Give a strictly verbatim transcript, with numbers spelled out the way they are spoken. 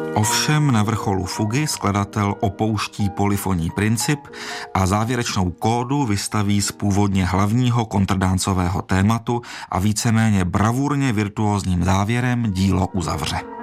Ovšem na vrcholu fugy skladatel opouští polyfonní princip a závěrečnou kódu vystaví z původně hlavního kontrdáncového tématu a víceméně bravurně virtuózním závěrem dílo uzavře.